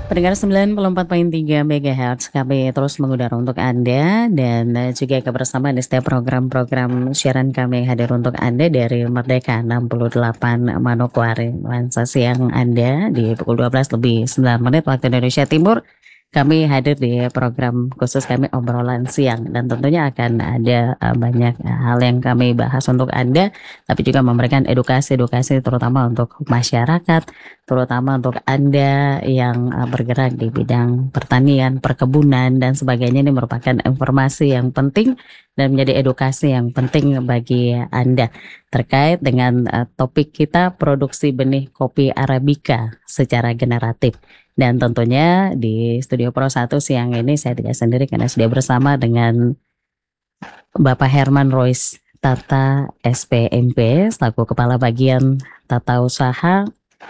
Pendengar 94,3 MHz kami terus mengudara untuk Anda dan juga kebersamaan di setiap program-program siaran kami yang hadir untuk Anda dari Merdeka 68 Manokwari. Nuansa siang Anda di pukul 12 lebih 9 menit waktu Indonesia Timur. Kami hadir di program khusus kami obrolan siang dan tentunya akan ada banyak hal yang kami bahas untuk Anda, tapi juga memberikan edukasi-edukasi terutama untuk masyarakat, terutama untuk Anda yang bergerak di bidang pertanian, perkebunan dan sebagainya. Ini merupakan informasi yang penting dan menjadi edukasi yang penting bagi Anda terkait dengan topik kita produksi benih kopi Arabica secara generatif. Dan tentunya di Studio Pro 1 siang ini saya tidak sendiri karena sudah bersama dengan Bapak Herman Royce Tata SPMP selaku Kepala Bagian Tata Usaha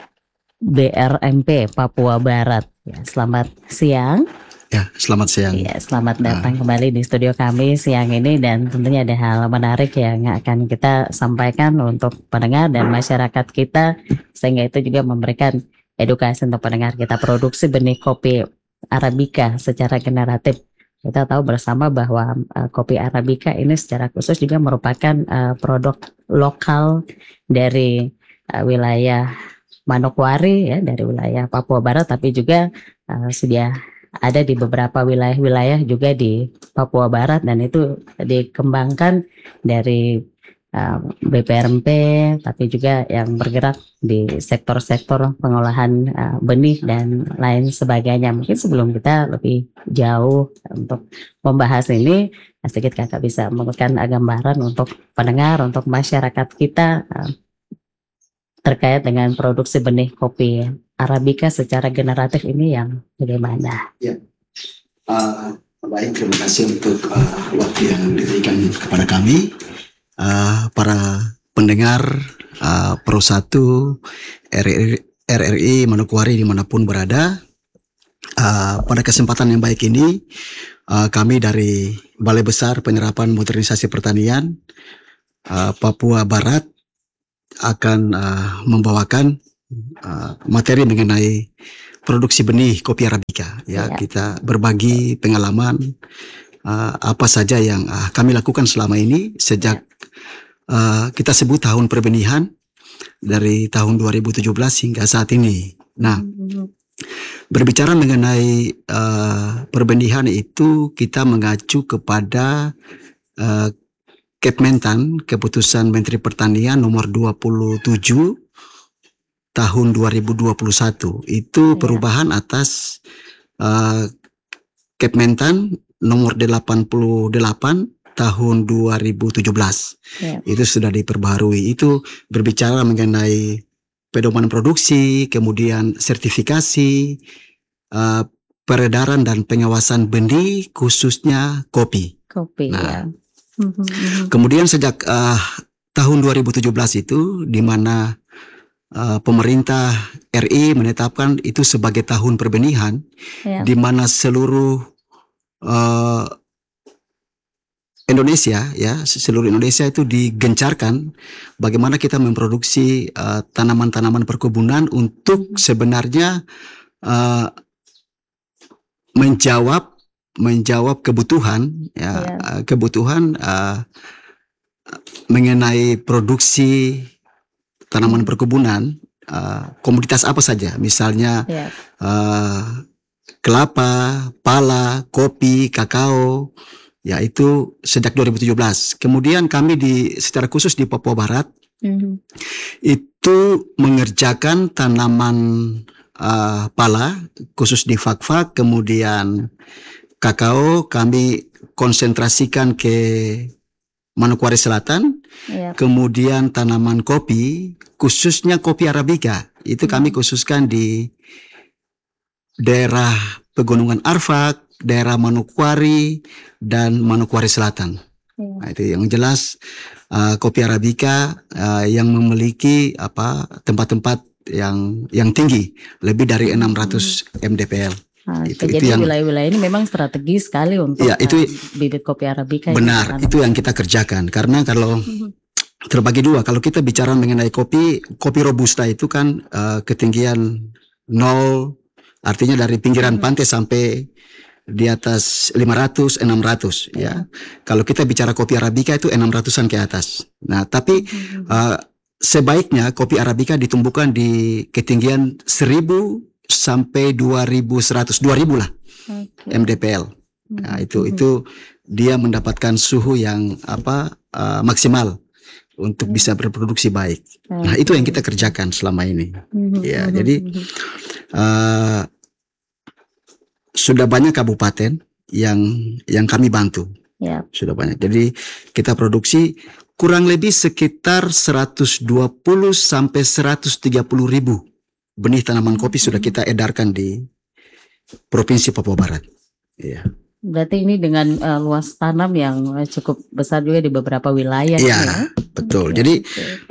BRMP Papua Barat. Ya, selamat siang. Ya, selamat siang. Ya, selamat datang kembali di studio kami siang ini dan tentunya ada hal menarik yang akan kita sampaikan untuk pendengar dan masyarakat kita sehingga itu juga memberikan edukasi untuk pendengar kita. Produksi benih kopi Arabica secara generatif. Kita tahu bersama bahwa kopi Arabica ini secara khusus juga merupakan produk lokal dari wilayah Manokwari ya, dari wilayah Papua Barat, tapi juga sudah ada di beberapa wilayah-wilayah juga di Papua Barat dan itu dikembangkan dari BPRMP, tapi juga yang bergerak di sektor-sektor pengolahan benih dan lain sebagainya. Mungkin sebelum kita lebih jauh untuk membahas ini, sedikit kakak bisa memberikan gambaran untuk pendengar, untuk masyarakat kita terkait dengan produksi benih kopi Arabica secara generatif ini yang bagaimana? Ya, baik, terima kasih untuk waktu yang diberikan kepada kami. Para pendengar Pro 1 RRI Manokwari dimanapun berada, pada kesempatan yang baik ini kami dari Balai Besar Penyerapan Modernisasi Pertanian Papua Barat akan membawakan materi mengenai produksi benih kopi Arabica. Ya. Kita berbagi pengalaman apa saja yang kami lakukan selama ini sejak kita sebut tahun perbenihan dari tahun 2017 hingga saat ini. Nah, berbicara mengenai perbenihan itu kita mengacu kepada Kementan, Keputusan Menteri Pertanian nomor 27 tahun 2021. Itu perubahan atas Kementan nomor 88 tahun 2017. Itu sudah diperbaharui. Itu berbicara mengenai pedoman produksi, kemudian sertifikasi, peredaran dan pengawasan benih khususnya kopi. Nah, kemudian sejak tahun 2017 itu di mana pemerintah RI menetapkan itu sebagai tahun perbenihan, di mana seluruh seluruh Indonesia itu digencarkan bagaimana kita memproduksi tanaman-tanaman perkebunan untuk sebenarnya menjawab kebutuhan kebutuhan mengenai produksi tanaman perkebunan, komoditas apa saja, misalnya kelapa, pala, kopi, kakao, yaitu sejak 2017. Kemudian kami secara khusus di Papua Barat itu mengerjakan tanaman pala khusus di Fak-Fak, kemudian kakao kami konsentrasikan ke Manokwari Selatan, kemudian tanaman kopi, khususnya kopi Arabica, itu kami khususkan di daerah Pegunungan Arfak, daerah Manokwari, dan Manokwari Selatan. Nah, itu yang jelas kopi Arabica yang memiliki tempat-tempat yang tinggi, lebih dari 600 mdpl. Jadi wilayah-wilayah ini memang strategis sekali untuk bibit kopi Arabica. Benar, itu yang kita kerjakan. Karena kalau terbagi dua, kalau kita bicara mengenai kopi Robusta itu kan ketinggian 0 Artinya dari pinggiran pantai sampai di atas 500, 600 ya. Kalau kita bicara kopi Arabica itu 600-an ke atas. Nah, tapi sebaiknya kopi Arabica ditumbuhkan di ketinggian 1000 sampai 2100, 2000 lah mdpl. Nah, itu dia mendapatkan suhu yang maksimal untuk bisa berproduksi baik. Nah, itu yang kita kerjakan selama ini. Ya, jadi sudah banyak kabupaten yang kami bantu. Sudah banyak. Jadi kita produksi kurang lebih sekitar 120 sampai 130 ribu benih tanaman kopi sudah kita edarkan di Provinsi Papua Barat. Ya. Berarti ini dengan luas tanam yang cukup besar juga di beberapa wilayah. Iya, betul. Jadi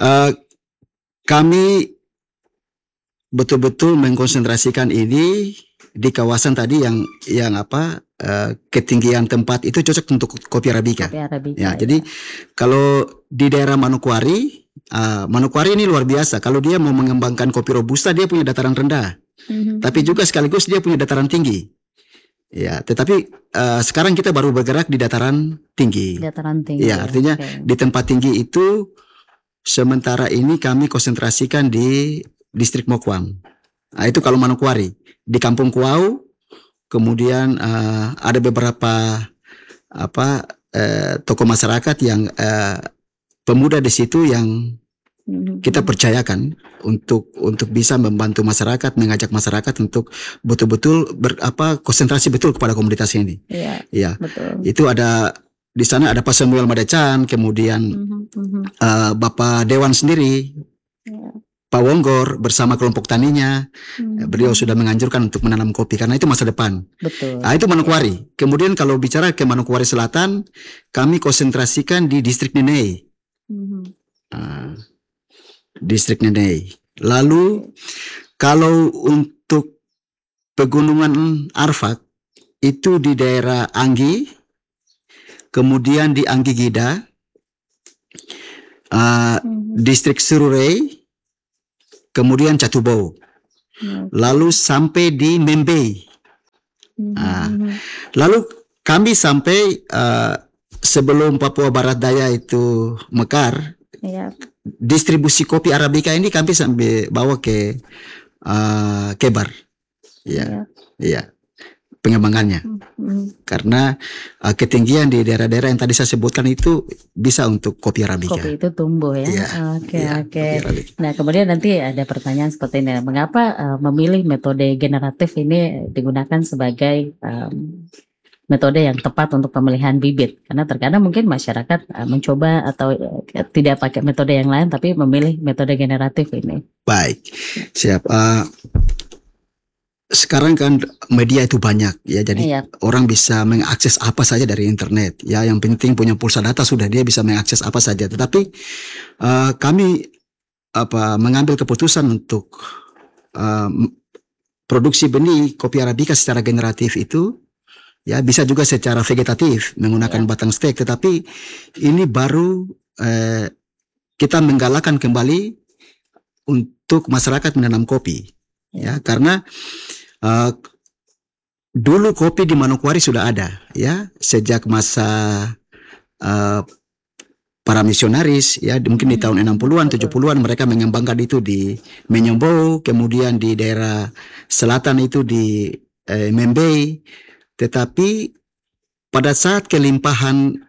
kami betul-betul mengkonsentrasikan ini di kawasan tadi yang ketinggian tempat itu cocok untuk kopi Arabica. Ya, jadi kalau di daerah Manokwari, Manokwari ini luar biasa. Kalau dia mau mengembangkan kopi robusta, dia punya dataran rendah, tapi juga sekaligus dia punya dataran tinggi. Ya, tetapi sekarang kita baru bergerak di dataran tinggi. Dataran tinggi. Ya, artinya di tempat tinggi itu sementara ini kami konsentrasikan di distrik Mokwang. Nah, itu kalau Manokwari. Di Kampung Kuau, kemudian ada beberapa tokoh masyarakat yang pemuda di situ yang kita percayakan untuk bisa membantu masyarakat, mengajak masyarakat untuk betul-betul konsentrasi betul kepada komunitas ini. Iya, betul. Itu ada di sana ada Pak Samuel Madechan, kemudian Bapak Dewan sendiri, Pak Wonggor bersama kelompok taninya, beliau sudah menganjurkan untuk menanam kopi karena itu masa depan. Betul. Nah, itu Manokwari. Kemudian kalau bicara ke Manokwari Selatan, kami konsentrasikan di distrik Nenei. Distrik Nenei. Lalu kalau untuk pegunungan Arfak itu di daerah Anggi, kemudian di Anggi Gida, distrik Sururei, kemudian Catubau, lalu sampai di Membei. Lalu kami sampai sebelum Papua Barat Daya itu mekar, distribusi kopi Arabica ini kami sampai bawa ke Kebar, pengembangannya. Karena ketinggian di daerah-daerah yang tadi saya sebutkan itu bisa untuk kopi Arabica. Kopi itu tumbuh ya. Oke. Nah, kemudian nanti ada pertanyaan seperti ini. Mengapa memilih metode generatif ini digunakan sebagai metode yang tepat untuk pemilihan bibit? Karena terkadang mungkin masyarakat mencoba atau tidak pakai metode yang lain tapi memilih metode generatif ini. Baik, siap. Sekarang kan media itu banyak ya, jadi orang bisa mengakses apa saja dari internet ya. Yang penting punya pulsa data sudah dia bisa mengakses apa saja. Tetapi kami mengambil keputusan untuk produksi benih kopi Arabica secara generatif itu ya, bisa juga secara vegetatif menggunakan batang stek. Tetapi ini baru kita menggalakkan kembali untuk masyarakat menanam kopi ya, karena dulu kopi di Manokwari sudah ada ya sejak masa para misionaris ya, mungkin di tahun 60-an 70-an mereka mengembangkan itu di Menyombo, kemudian di daerah selatan itu di Membei. Tetapi pada saat kelimpahan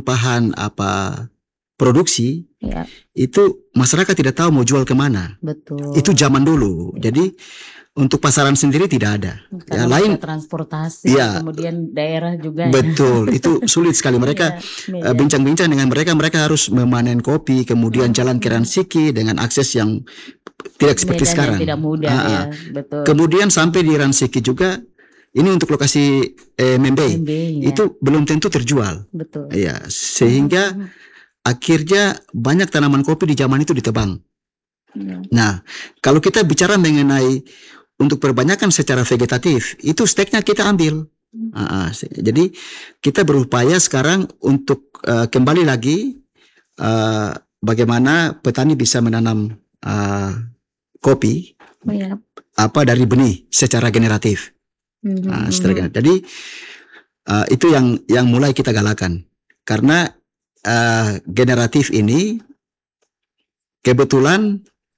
produksi itu masyarakat tidak tahu mau jual kemana. Betul. Itu zaman dulu. Jadi untuk pasaran sendiri tidak ada. Karena lain transportasi, kemudian daerah juga. Betul, itu sulit sekali. Mereka bincang-bincang dengan mereka harus memanen kopi, kemudian jalan ke Ransiki dengan akses yang tidak seperti sekarang. Tidak mudah. Betul. Kemudian sampai di Ransiki juga, ini untuk lokasi Membei, itu belum tentu terjual. Betul. Ya, sehingga akhirnya banyak tanaman kopi di zaman itu ditebang. Nah, kalau kita bicara mengenai untuk perbanyakan secara vegetatif, itu steknya kita ambil. Jadi kita berupaya sekarang untuk kembali lagi bagaimana petani bisa menanam kopi Iya. dari benih secara generatif. Jadi itu yang mulai kita galakan, karena generatif ini kebetulan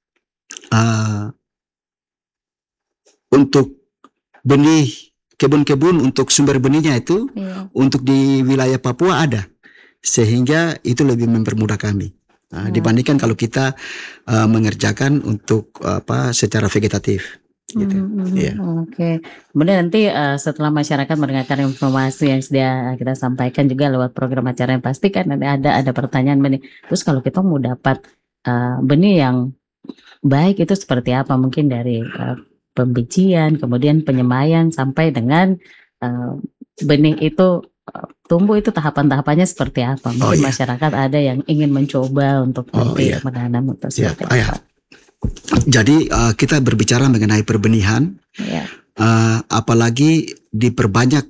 untuk benih kebun-kebun untuk sumber benihnya itu untuk di wilayah Papua ada, sehingga itu lebih mempermudah kami dibandingkan kalau kita mengerjakan untuk secara vegetatif. Gitu. Oke. Kemudian nanti setelah masyarakat mendengarkan informasi yang sudah kita sampaikan juga lewat program acara yang pasti kan ada pertanyaan benih. Terus kalau kita mau dapat benih yang baik itu seperti apa? Mungkin dari pembijian, kemudian penyemaian sampai dengan benih itu tumbuh, itu tahapan-tahapannya seperti apa? Mungkin masyarakat ada yang ingin mencoba untuk nanti menanam atau seperti apa? Jadi kita berbicara mengenai perbenihan, apalagi diperbanyak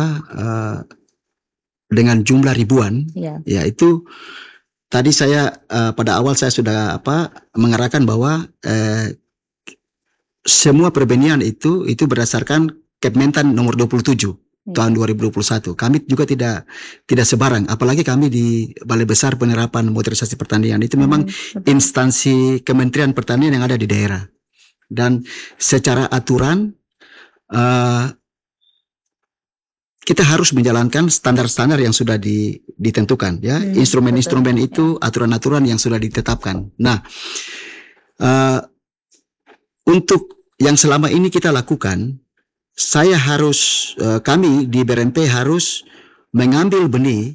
dengan jumlah ribuan, yaitu tadi saya pada awal saya sudah mengarahkan bahwa semua perbenihan itu berdasarkan Kementan nomor 27 tahun 2021. Kami juga tidak sebarang, apalagi kami di Balai Besar Penerapan Modernisasi Pertanian itu memang instansi Kementerian Pertanian yang ada di daerah, dan secara aturan kita harus menjalankan standar-standar yang sudah ditentukan, ya, instrumen-instrumen itu, aturan-aturan yang sudah ditetapkan. Nah, untuk yang selama ini kita lakukan, kami di BRMP harus mengambil benih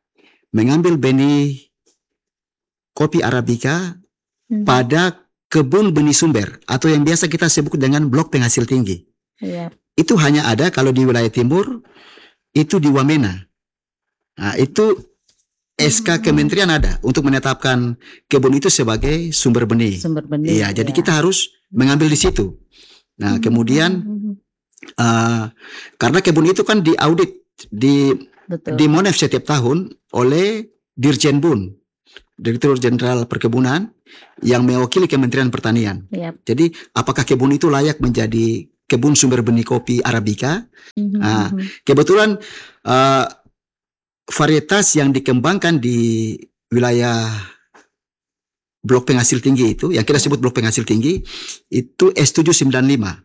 kopi Arabica pada kebun benih sumber atau yang biasa kita sebut dengan blok penghasil tinggi. Itu hanya ada kalau di wilayah timur, itu di Wamena. Nah, itu SK Kementerian ada untuk menetapkan kebun itu sebagai sumber benih. Iya, jadi kita harus mengambil di situ. Nah, kemudian karena kebun itu kan diaudit di Monef setiap tahun oleh Dirjen Bun, Direktur Jenderal Perkebunan, yang mewakili Kementerian Pertanian. Jadi apakah kebun itu layak menjadi kebun sumber benih kopi Arabica? Kebetulan varietas yang dikembangkan di wilayah blok penghasil tinggi itu, yang kita sebut blok penghasil tinggi, itu S795.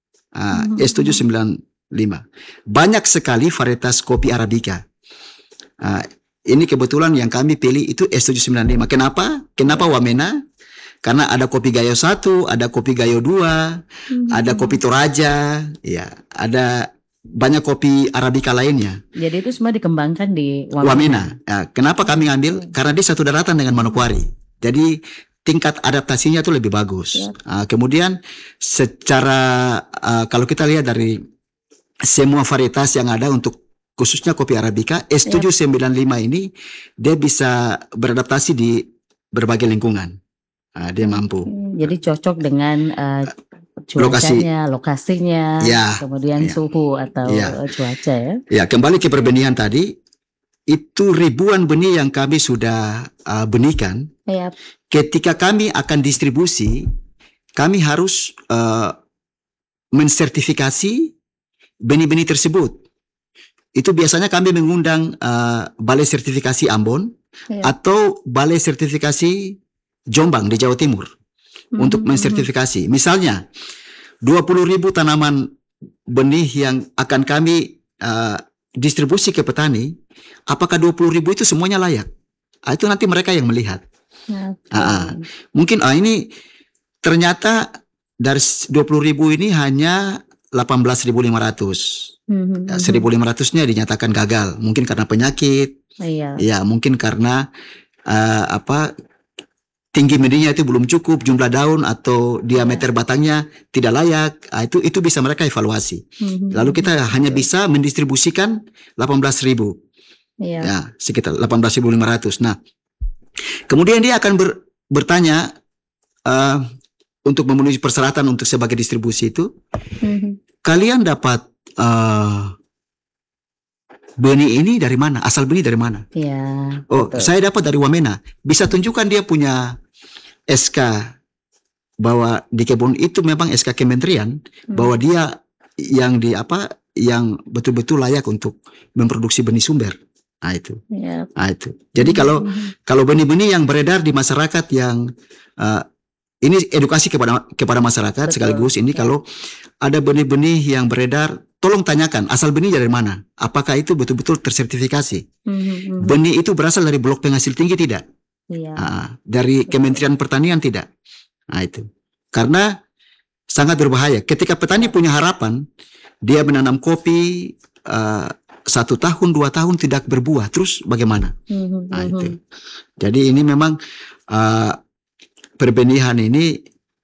S795. Banyak sekali varietas kopi Arabica. Ini kebetulan yang kami pilih itu S795. Kenapa Wamena? Karena ada kopi Gayo 1, ada kopi Gayo 2, ada kopi Toraja, ya, ada banyak kopi Arabica lainnya. Jadi itu semua dikembangkan di Wamena. Kenapa kami ngambil? Karena dia satu daratan dengan Manokwari. Jadi tingkat adaptasinya itu lebih bagus. Kemudian secara kalau kita lihat dari semua varietas yang ada untuk khususnya kopi Arabica, S795 ini dia bisa beradaptasi di berbagai lingkungan. Dia mampu. Jadi cocok dengan cuacanya, lokasinya, kemudian suhu atau cuaca, ya. Ya, kembali ke perbenihan tadi, itu ribuan benih yang kami sudah benihkan. Ketika kami akan distribusi, kami harus mensertifikasi benih-benih tersebut. Itu biasanya kami mengundang Balai Sertifikasi Ambon atau Balai Sertifikasi Jombang di Jawa Timur untuk mensertifikasi. Misalnya 20.000 tanaman benih yang akan kami distribusi ke petani, apakah 20.000 itu semuanya layak? Itu nanti mereka yang melihat. Mungkin ini ternyata dari 20.000 ini hanya 18.500. 1.500-nya dinyatakan gagal, mungkin karena penyakit, ya mungkin karena tinggi benihnya itu belum cukup, jumlah daun atau diameter batangnya tidak layak. Itu bisa mereka evaluasi. Lalu kita hanya bisa mendistribusikan 18.000, ya sekitar 18.500. Nah, kemudian dia akan bertanya untuk memenuhi persyaratan untuk sebagai distribusi itu, kalian dapat benih ini dari mana? Asal benih dari mana? Betul. Saya dapat dari Wamena. Bisa tunjukkan dia punya SK bahwa di kebun itu memang SK Kementerian bahwa dia yang betul-betul layak untuk memproduksi benih sumber. Nah itu. Ya. Nah itu. Jadi kalau benih-benih yang beredar di masyarakat yang ini edukasi kepada masyarakat. Betul. Sekaligus ini kalau ada benih-benih yang beredar, tolong tanyakan asal benih dari mana. Apakah itu betul-betul tersertifikasi? Benih itu berasal dari blok penghasil tinggi tidak? Dari Kementerian Pertanian tidak? Nah itu. Karena sangat berbahaya. Ketika petani punya harapan, dia menanam kopi 1 tahun 2 tahun tidak berbuah, terus bagaimana? Nah itu. Jadi ini memang perbenihan ini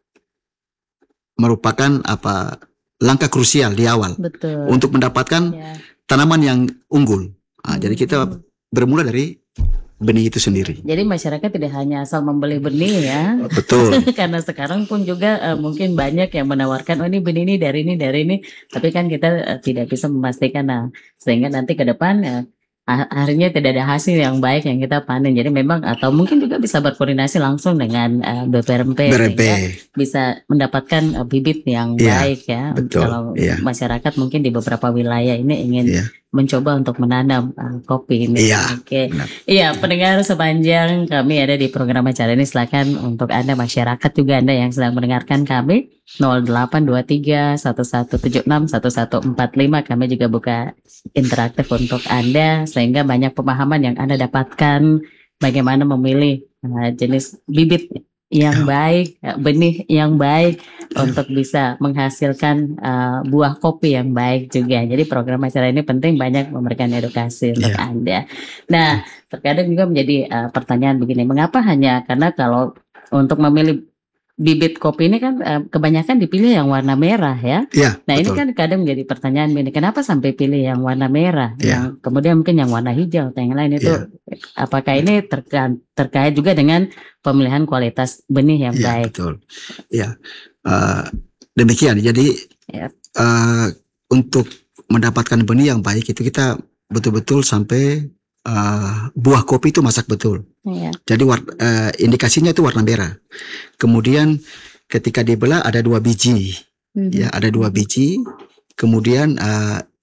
merupakan langkah krusial di awal. Betul. Untuk mendapatkan tanaman yang unggul. Nah, jadi kita bermula dari benih itu sendiri. Jadi masyarakat tidak hanya asal membeli benih ya. Betul. Karena sekarang pun juga mungkin banyak yang menawarkan ini benih ini dari ini, tapi kan kita tidak bisa memastikan. Nah, sehingga nanti ke depan akhirnya tidak ada hasil yang baik yang kita panen. Jadi memang atau mungkin juga bisa berkoordinasi langsung dengan BPRMP sehingga bisa mendapatkan bibit yang baik ya. Betul. Kalau masyarakat mungkin di beberapa wilayah ini ingin mencoba untuk menanam kopi ini. Oke. Iya, pendengar sepanjang kami ada di program acara ini, silakan untuk Anda masyarakat juga Anda yang sedang mendengarkan kami 0823 1176 1145, kami juga buka interaktif untuk Anda sehingga banyak pemahaman yang Anda dapatkan bagaimana memilih jenis bibit yang baik, benih yang baik untuk bisa menghasilkan buah kopi yang baik juga. Jadi program acara ini penting, banyak memberikan edukasi untuk Anda. Nah, terkadang juga menjadi pertanyaan begini, mengapa hanya karena kalau untuk memilih bibit kopi ini kan kebanyakan dipilih yang warna merah ya. Nah, betul. Ini kan kadang menjadi pertanyaan begini, kenapa sampai pilih yang warna merah? Yang kemudian mungkin yang warna hijau atau yang lain itu apakah ini terkait juga dengan pemilihan kualitas benih yang baik? Betul. Demikian. Jadi untuk mendapatkan benih yang baik itu kita betul-betul sampai buah kopi itu masak betul. Jadi indikasinya itu warna merah. Kemudian ketika dibelah ada 2 biji, ada 2 biji. Kemudian